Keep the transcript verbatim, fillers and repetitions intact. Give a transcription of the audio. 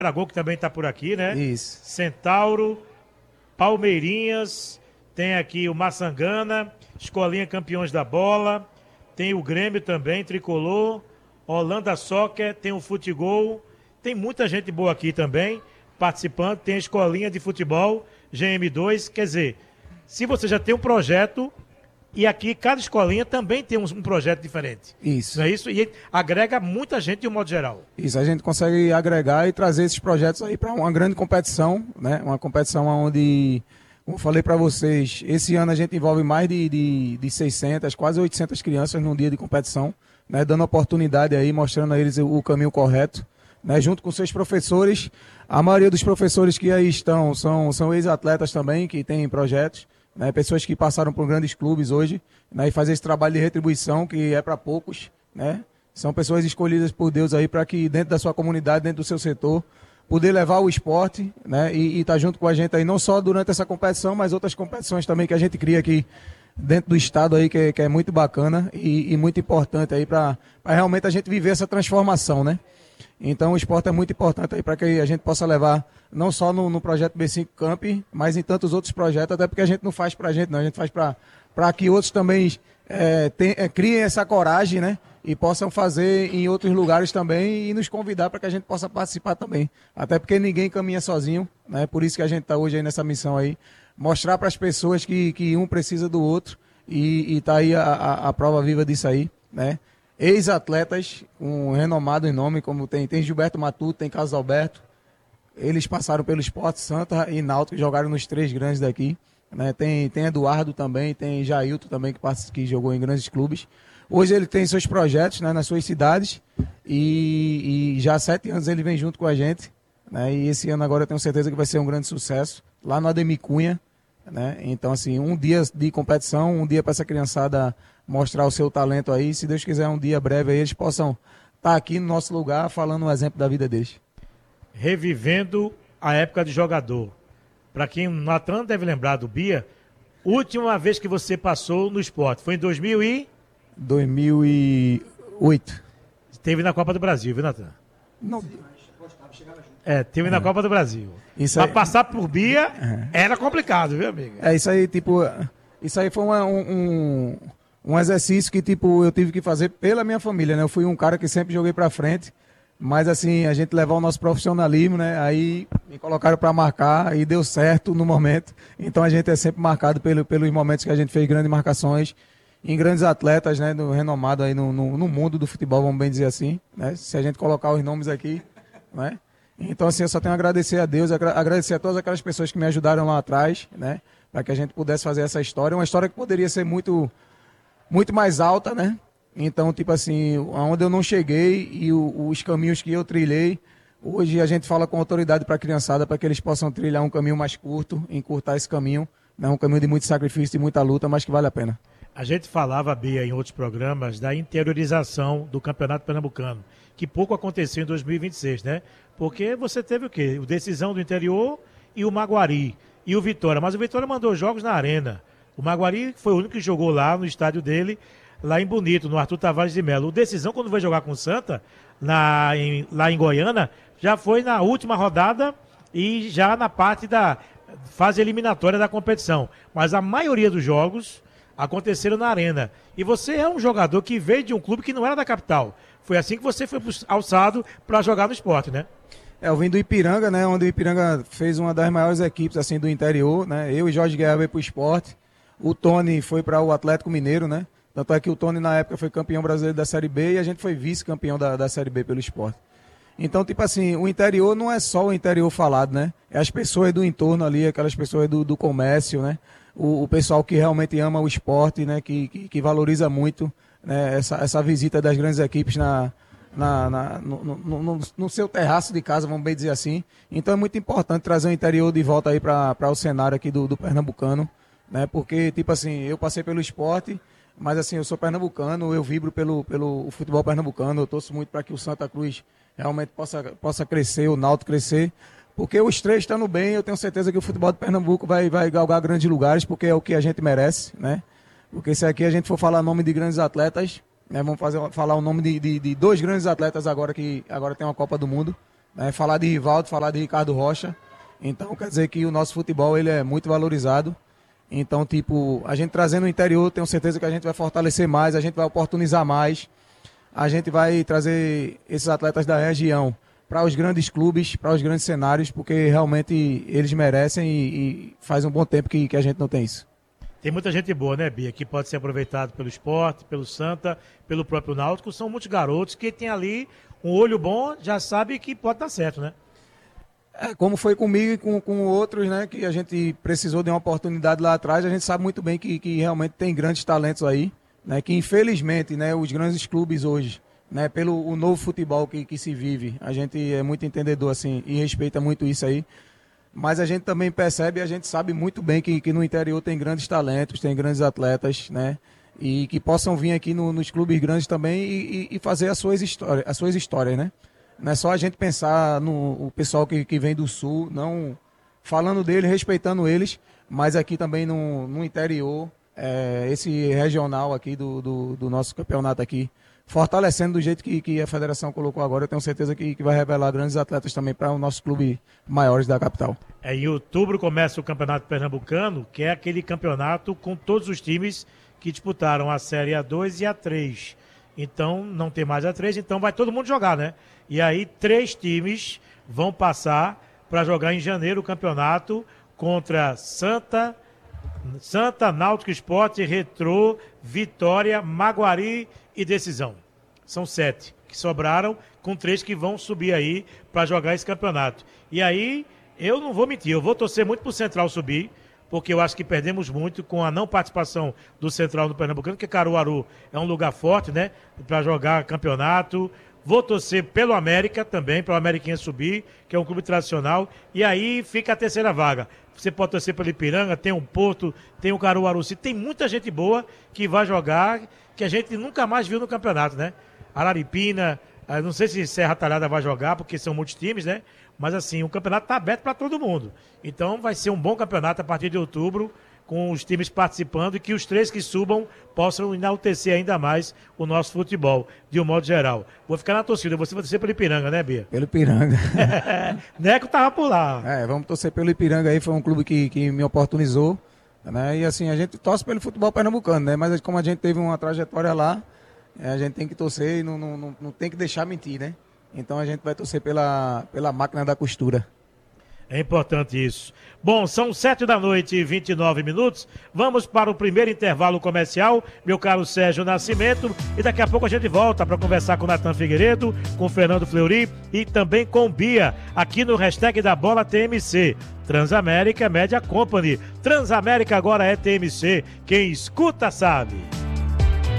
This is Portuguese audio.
Aragão, que também está por aqui, né? Isso. Centauro, Palmeirinhas, tem aqui o Maçangana, Escolinha Campeões da Bola, tem o Grêmio também, Tricolor, Holanda Soccer, tem o Futegol, tem muita gente boa aqui também, participando, tem a Escolinha de Futebol, G M dois, quer dizer, se você já tem um projeto, e aqui cada escolinha também tem um, um projeto diferente. Isso. Não é isso? E agrega muita gente de um modo geral. Isso, a gente consegue agregar e trazer esses projetos aí para uma grande competição, né? Uma competição onde, como eu falei para vocês, esse ano a gente envolve mais de, de, de seiscentas, quase oitocentas crianças num dia de competição, né? Dando oportunidade aí, mostrando a eles o, o caminho correto, né? Junto com seus professores. A maioria dos professores que aí estão são, são ex-atletas também, que têm projetos. Né, pessoas que passaram por grandes clubes hoje, né, e fazer esse trabalho de retribuição que é para poucos, né, são pessoas escolhidas por Deus aí para que dentro da sua comunidade, dentro do seu setor, poder levar o esporte, né, e estar tá junto com a gente aí não só durante essa competição, mas outras competições também que a gente cria aqui dentro do estado aí, que é, que é muito bacana e, e muito importante aí para realmente a gente viver essa transformação, né. Então o esporte é muito importante aí para que a gente possa levar, não só no, no projeto B cinco Camp, mas em tantos outros projetos, até porque a gente não faz para a gente, não, a gente faz para que outros também é, tem, é, criem essa coragem, né? E possam fazer em outros lugares também e nos convidar para que a gente possa participar também. Até porque ninguém caminha sozinho, né? Por isso que a gente está hoje aí nessa missão aí, mostrar para as pessoas que, que um precisa do outro e está aí a, a, a prova viva disso aí, né? Ex-atletas com um renomado nome, como tem, tem Gilberto Matuto, tem Carlos Alberto. Eles passaram pelo Sport Santa e Náutico, jogaram nos três grandes daqui. Né? Tem, tem Eduardo também, tem Jailton também, que, que jogou em grandes clubes. Hoje ele tem seus projetos, né, nas suas cidades e, e já há sete anos ele vem junto com a gente. Né? E esse ano agora eu tenho certeza que vai ser um grande sucesso, lá no Ademir Cunha. Né? Então, assim, um dia de competição, um dia para essa criançada mostrar o seu talento aí. Se Deus quiser, um dia breve aí eles possam estar aqui no nosso lugar falando um exemplo da vida deles. Revivendo a época de jogador. Para quem o Natan deve lembrar do Bia, última vez que você passou no esporte foi em dois mil e... dois mil e oito. Teve na Copa do Brasil, viu, Natan? Não. É, teve na é. Copa do Brasil. Isso pra aí... passar por Bia é. Era complicado, viu, amigo? É, isso aí, tipo, isso aí foi uma, um, um, um exercício que, tipo, eu tive que fazer pela minha família, né? Eu fui um cara que sempre joguei pra frente, mas, assim, a gente levar o nosso profissionalismo, né? Aí me colocaram pra marcar e deu certo no momento. Então a gente é sempre marcado pelo, pelos momentos que a gente fez grandes marcações em grandes atletas, né? Do, renomado aí no, no, no mundo do futebol, vamos bem dizer assim, né? Se a gente colocar os nomes aqui, né? Então, assim, eu só tenho a agradecer a Deus, agradecer a todas aquelas pessoas que me ajudaram lá atrás, né? Para que a gente pudesse fazer essa história. Uma história que poderia ser muito, muito mais alta, né? Então, tipo assim, aonde eu não cheguei e o, os caminhos que eu trilhei, hoje a gente fala com autoridade para a criançada, para que eles possam trilhar um caminho mais curto, encurtar esse caminho, né? Um caminho de muito sacrifício, de muita luta, mas que vale a pena. A gente falava, Bia, em outros programas, da interiorização do Campeonato Pernambucano, que pouco aconteceu em dois mil e vinte e seis, né? Porque você teve o quê? O Decisão do Interior e o Maguari. E o Vitória. Mas o Vitória mandou jogos na Arena. O Maguari foi o único que jogou lá no estádio dele, lá em Bonito, no Arthur Tavares de Melo. O Decisão, quando vai jogar com o Santa, na, em, lá em Goiânia, já foi na última rodada e já na parte da fase eliminatória da competição. Mas a maioria dos jogos aconteceram na Arena. E você é um jogador que veio de um clube que não era da capital. Foi assim que você foi alçado para jogar no esporte, né? É, eu vim do Ipiranga, né? Onde o Ipiranga fez uma das maiores equipes assim, do interior, né? Eu e Jorge Guerra veio para o esporte. O Tony foi para o Atlético Mineiro, né? Tanto é que o Tony, na época, foi campeão brasileiro da Série B e a gente foi vice-campeão da, da Série B pelo esporte. Então, tipo assim, o interior não é só o interior falado, né? É as pessoas do entorno ali, aquelas pessoas do, do comércio, né? O, o pessoal que realmente ama o esporte, né? Que, que, que valoriza muito, né? essa, essa visita das grandes equipes na, na, na, no, no, no, no seu terraço de casa, vamos bem dizer assim. Então é muito importante trazer o interior de volta aí para o cenário aqui do, do pernambucano, né? Porque, tipo assim, eu passei pelo esporte, mas assim, eu sou pernambucano, eu vibro pelo, pelo futebol pernambucano, eu torço muito para que o Santa Cruz realmente possa, possa crescer, o Náutico crescer, porque os três estando bem, eu tenho certeza que o futebol de Pernambuco vai, vai galgar grandes lugares, porque é o que a gente merece, né? Porque se aqui a gente for falar nome de grandes atletas, né, vamos fazer, falar o nome de, de, de dois grandes atletas agora que agora tem uma Copa do Mundo, né? Falar de Rivaldo, falar de Ricardo Rocha. Então, quer dizer que o nosso futebol ele é muito valorizado. Então, tipo, a gente trazendo o interior, tenho certeza que a gente vai fortalecer mais, a gente vai oportunizar mais. A gente vai trazer esses atletas da região para os grandes clubes, para os grandes cenários, porque realmente eles merecem e, e faz um bom tempo que, que a gente não tem isso. Tem muita gente boa, né, Bia, que pode ser aproveitado pelo Sport, pelo Santa, pelo próprio Náutico. São muitos garotos que tem ali um olho bom, já sabe que pode dar certo, né? É, como foi comigo e com, com outros, né, que a gente precisou de uma oportunidade lá atrás, a gente sabe muito bem que, que realmente tem grandes talentos aí, né, que infelizmente, né, os grandes clubes hoje, né, pelo o novo futebol que, que se vive, a gente é muito entendedor assim e respeita muito isso aí, mas a gente também percebe, a gente sabe muito bem que, que no interior tem grandes talentos, tem grandes atletas, né, e que possam vir aqui no, nos clubes grandes também e, e, e fazer as suas histórias, as suas histórias, né. Não é só a gente pensar no o pessoal que, que vem do Sul, não falando dele, respeitando eles, mas aqui também no, no interior, é, esse regional aqui do, do, do nosso campeonato aqui, fortalecendo do jeito que, que a federação colocou agora, eu tenho certeza que, que vai revelar grandes atletas também para o nosso clube maiores da capital. É, em outubro começa o Campeonato Pernambucano, que é aquele campeonato com todos os times que disputaram a Série A dois e A três. Então, não tem mais A três, então vai todo mundo jogar, né? E aí, três times vão passar para jogar em janeiro o campeonato contra Santa, Santa, Náutico Sport, Retrô, Vitória, Maguari e Decisão. São sete que sobraram, com três que vão subir aí para jogar esse campeonato. E aí, eu não vou mentir, eu vou torcer muito pro Central subir, porque eu acho que perdemos muito com a não participação do Central no Pernambucano, porque Caruaru é um lugar forte, né, para jogar campeonato. Vou torcer pelo América também, para o Ameriquinha subir, que é um clube tradicional. E aí fica a terceira vaga. Você pode torcer pelo Ipiranga, tem o Porto, tem o Caruaru. Tem muita gente boa que vai jogar, que a gente nunca mais viu no campeonato, né? Araripina, não sei se Serra Talhada vai jogar, porque são muitos times, né? Mas assim, o campeonato está aberto para todo mundo. Então vai ser um bom campeonato a partir de outubro, com os times participando e que os três que subam possam enaltecer ainda mais o nosso futebol, de um modo geral. Vou ficar na torcida, você vai torcer pelo Ipiranga, né, Bia? Pelo Ipiranga. Neco tava por lá. É, vamos torcer pelo Ipiranga aí, foi um clube que, que me oportunizou, né? E assim, a gente torce pelo futebol pernambucano, né? Mas como a gente teve uma trajetória lá, a gente tem que torcer e não, não, não, não tem que deixar mentir, né? Então a gente vai torcer pela, pela máquina da costura. É importante isso. Bom, são sete da noite e vinte e nove minutos. Vamos para o primeiro intervalo comercial, meu caro Sérgio Nascimento. E daqui a pouco a gente volta para conversar com o Natan Figueiredo, com o Fernando Fleury e também com o Bia, aqui no hashtag da Bola T M C. Transamérica Media Company. Transamérica agora é T M C. Quem escuta sabe.